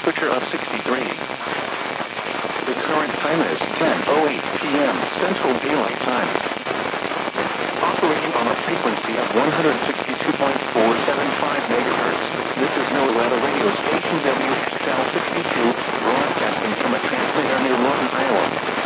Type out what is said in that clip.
temperature of 63. The current time is 10:08 p.m. Central Daylight Time. Operating on a frequency of 162.475 megahertz. This is NOAA weather radio station WXL 62, broadcasting from a transmitter near Lawton, Iowa.